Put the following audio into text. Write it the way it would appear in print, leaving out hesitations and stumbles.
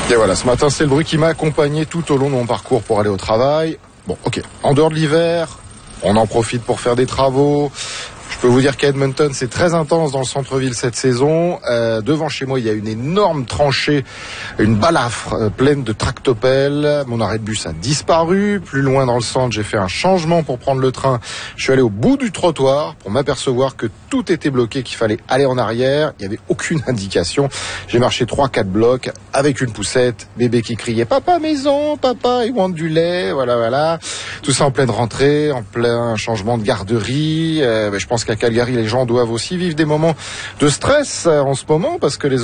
Et voilà, ce matin, c'est le bruit qui m'a accompagné tout au long de mon parcours pour aller au travail. Bon, ok, en dehors de l'hiver, on en profite pour faire des travaux. Je peux vous dire qu'à Edmonton, c'est très intense dans le centre-ville cette saison. Devant chez moi, il y a une énorme tranchée, une balafre pleine de tractopelles. Mon arrêt de bus a disparu. Plus loin dans le centre, j'ai fait un changement pour prendre le train. Je suis allé au bout du trottoir pour m'apercevoir que tout était bloqué, qu'il fallait aller en arrière. Il n'y avait aucune indication. J'ai marché 3-4 blocs avec une poussette. Bébé qui criait « Papa, maison, papa, il want du lait ». Voilà. Tout ça en pleine rentrée, en plein changement de garderie. Je pense qu'à Calgary, les gens doivent aussi vivre des moments de stress en ce moment parce que les